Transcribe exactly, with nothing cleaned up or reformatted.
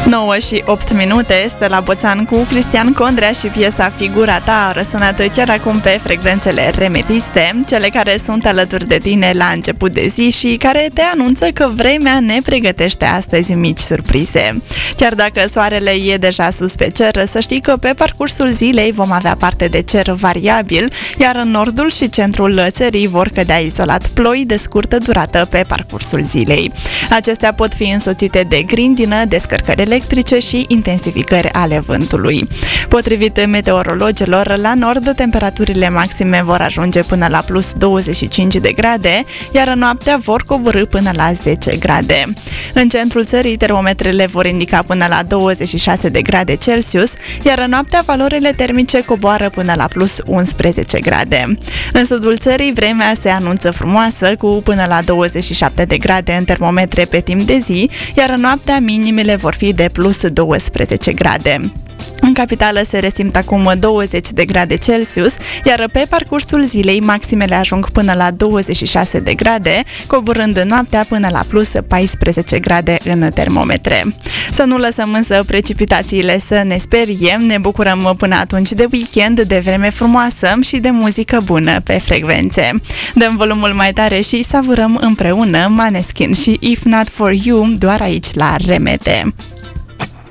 nouă și opt minute, Stella Boțan cu Cristian Condrea și piesa Figura ta a răsunat chiar acum pe frecvențele remetiste, cele care sunt alături de tine la început de zi și care te anunță că vremea ne pregătește astăzi mici surprize. Chiar dacă soarele e deja sus pe cer, să știi că pe parcursul zilei vom avea parte de cer variabil, iar în nordul și centrul țării vor cădea izolat ploi de scurtă durată pe parcursul zilei. Acestea pot fi însoțite de grindină, descărcări electrice și intensificări ale vântului. Potrivit meteorologilor, la nord temperaturile maxime vor ajunge până la plus douăzeci și cinci de grade, iar noaptea vor coborî până la zece grade. În centrul țării, termometrele vor indica până la douăzeci și șase de grade Celsius, iar noaptea valorile termice coboară până la plus unsprezece grade. În sudul țării, vremea se anunță frumoasă, cu până la douăzeci și șapte de grade în termometre pe timp de zi, iar noaptea minimele vor fi de plus douăsprezece grade. În capitală se resimt acum douăzeci de grade Celsius, iar pe parcursul zilei maximele ajung până la douăzeci și șase de grade, coborând noaptea până la plus paisprezece grade în termometre. Să nu lăsăm însă precipitațiile să ne speriem, ne bucurăm până atunci de weekend, de vreme frumoasă și de muzică bună pe frecvențe. Dăm volumul mai tare și savurăm împreună Maneskin și If Not For You doar aici la Remete.